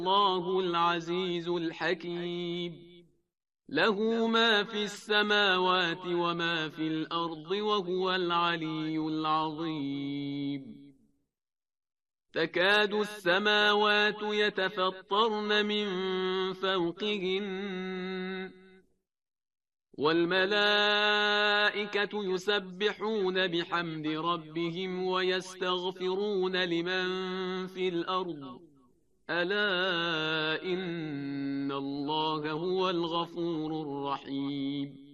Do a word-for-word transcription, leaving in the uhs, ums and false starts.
Allahul azizul hakim. Lahu ma fis samawati wa ma fil ardi wa huwal aliyyul azim. تكاد السماوات يتفطرن من فوقهن والملائكة يسبحون بحمد ربهم ويستغفرون لمن في الأرض ألا إن الله هو الغفور الرحيم.